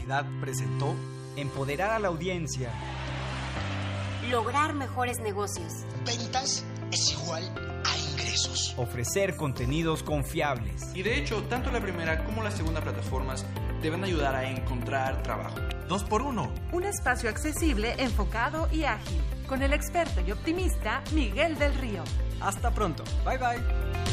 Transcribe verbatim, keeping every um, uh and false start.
Publicidad presentó empoderar a la audiencia. Lograr mejores negocios. Ventas es igual a ingresos. Ofrecer contenidos confiables. Y de hecho, tanto la primera como la segunda plataformas deben ayudar a encontrar trabajo. Dos por uno. Un espacio accesible, enfocado y ágil. Con el experto y optimista Miguel del Río. Hasta pronto. Bye bye.